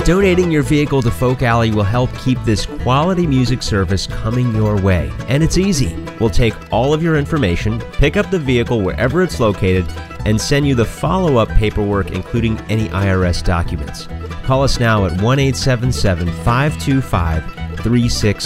Donating your vehicle to Folk Alley will help keep this quality music service coming your way. And it's easy. We'll take all of your information, pick up the vehicle wherever it's located, and send you the follow-up paperwork, including any IRS documents. Call us now at 1-877-525-36